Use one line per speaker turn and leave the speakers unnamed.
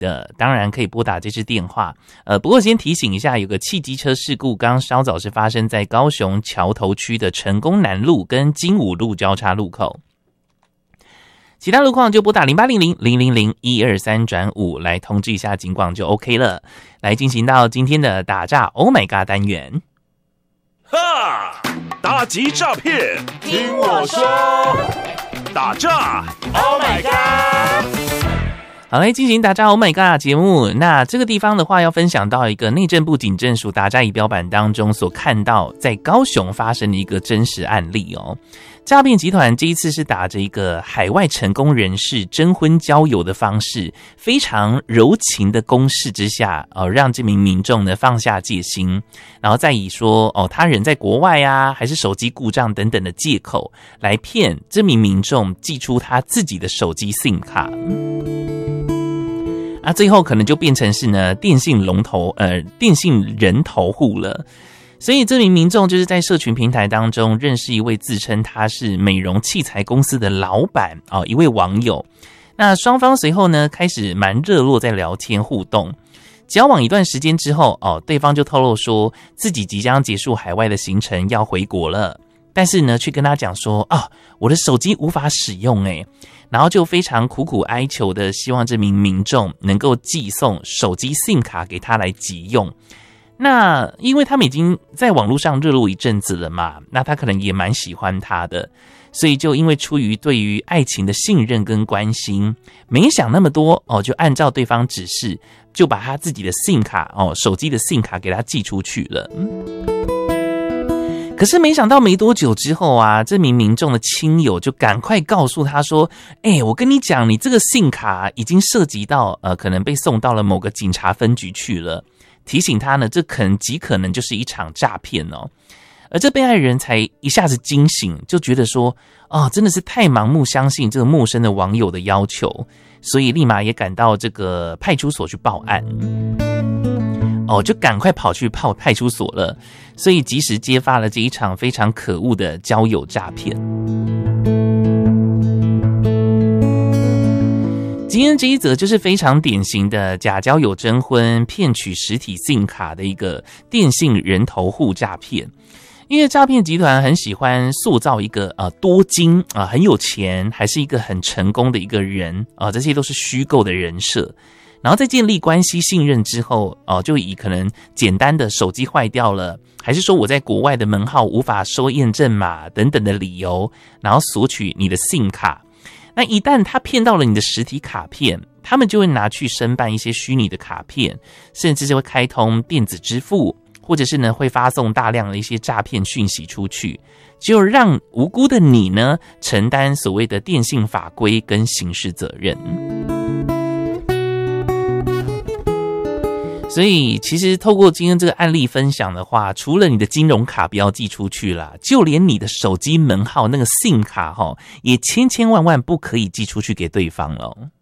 的，当然可以拨打这支电话。不过先提醒一下，有个汽机车事故，刚稍早是发生在高雄桥头区的成功南路跟金武路交叉路口。其他路况就拨打0800-000-123-5来通知一下警广就 OK 了。来进行到今天的打诈 Oh My God 单元。
哈！打击诈骗，听我说，打诈 Oh my God！
好，来进行打诈 Oh My God 节目。那这个地方的话，要分享到一个内政部警政署打诈仪表板当中所看到在高雄发生的一个真实案例哦。诈骗集团这一次是打着一个海外成功人士征婚交友的方式，非常柔情的攻势之下，让这名民众呢放下戒心，然后再以说他人在国外啊，还是手机故障等等的借口来骗这名民众寄出他自己的手机 SIM 卡。最后可能就变成是呢电信人头户了。所以这名民众就是在社群平台当中认识一位自称他是美容器材公司的老板一位网友。那双方随后呢开始蛮热络在聊天互动，交往一段时间之后对方就透露说自己即将结束海外的行程要回国了，但是呢却跟他讲说我的手机无法使用然后就非常苦苦哀求的希望这名民众能够寄送手机 SIM 卡给他来急用。那因为他们已经在网络上热络一阵子了嘛，那他可能也蛮喜欢他的，所以就因为出于对于爱情的信任跟关心，没想那么多就按照对方指示，就把他自己的 SIM 卡手机的 SIM 卡给他寄出去了。可是没想到没多久之后啊，这名民众的亲友就赶快告诉他说我跟你讲，你这个 SIM 卡已经涉及到可能被送到了某个警察分局去了，提醒他呢这极可能就是一场诈骗而这被害人才一下子惊醒，就觉得说真的是太盲目相信这个陌生的网友的要求，所以立马也赶到这个派出所去报案就赶快跑去派出所了，所以及时揭发了这一场非常可恶的交友诈骗。今天这一则就是非常典型的假交友征婚骗取实体 SIM 卡的一个电信人头户诈骗。因为诈骗集团很喜欢塑造一个多金很有钱，还是一个很成功的一个人这些都是虚构的人设。然后在建立关系信任之后就以可能简单的手机坏掉了，还是说我在国外的门号无法收验证码等等的理由，然后索取你的 SIM 卡。那一旦他骗到了你的实体卡片，他们就会拿去申办一些虚拟的卡片，甚至是会开通电子支付，或者是呢会发送大量的一些诈骗讯息出去，就让无辜的你呢承担所谓的电信法规跟刑事责任。所以其实透过今天这个案例分享的话，除了你的金融卡不要寄出去啦，就连你的手机门号那个 SIM 卡也千万不可以寄出去给对方了